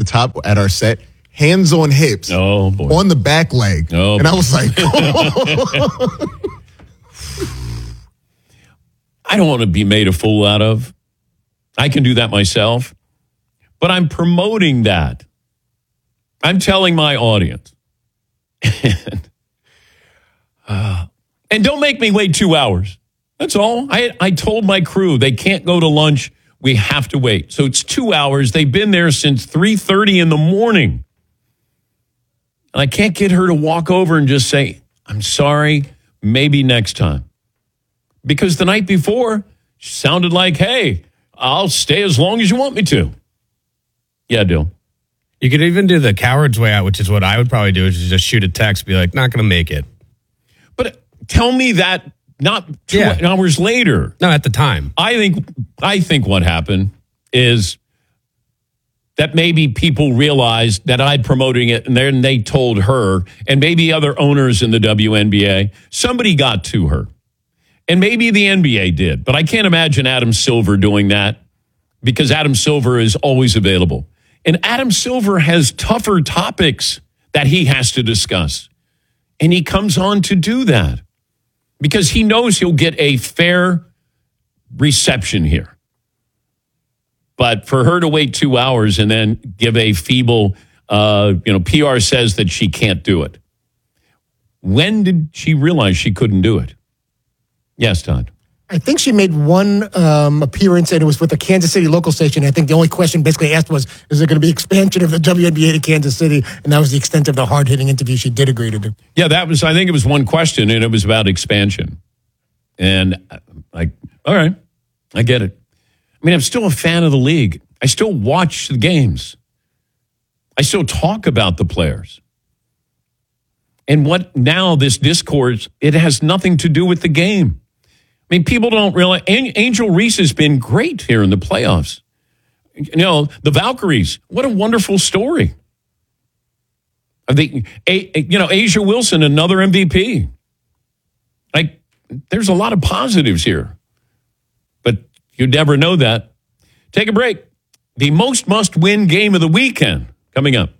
top at our set, hands on hips, on the back leg. And I was like, I don't want to be made a fool out of. I can do that myself. But I'm promoting that. I'm telling my audience. And don't make me wait 2 hours. That's all. I told my crew they can't go to lunch. We have to wait. So it's 2 hours. They've been there since 3:30 in the morning. And I can't get her to walk over and just say, I'm sorry, maybe next time. Because the night before, she sounded like, hey, I'll stay as long as you want me to. Yeah, I do. You could even do the coward's way out, which is what I would probably do, is just shoot a text, be like, not going to make it. But tell me that not 2 hours later. No, at the time. I think what happened is that maybe people realized that I'd promoting it, and then they told her, and maybe other owners in the WNBA, somebody got to her. And maybe the NBA did, but I can't imagine Adam Silver doing that because Adam Silver is always available. And Adam Silver has tougher topics that he has to discuss. And he comes on to do that because he knows he'll get a fair reception here. But for her to wait 2 hours and then give a feeble, PR says that she can't do it. When did she realize she couldn't do it? Yes, Todd. I think she made one appearance, and it was with a Kansas City local station. I think the only question basically asked was, is there going to be expansion of the WNBA to Kansas City? And that was the extent of the hard-hitting interview she did agree to do. Yeah, I think it was one question, and it was about expansion. And all right, I get it. I mean, I'm still a fan of the league. I still watch the games. I still talk about the players. And what now, this discourse, it has nothing to do with the game. I mean, people don't realize Angel Reese has been great here in the playoffs. The Valkyries, what a wonderful story. Asia Wilson, another MVP. There's a lot of positives here. But you'd never know that. Take a break. The most must-win game of the weekend coming up.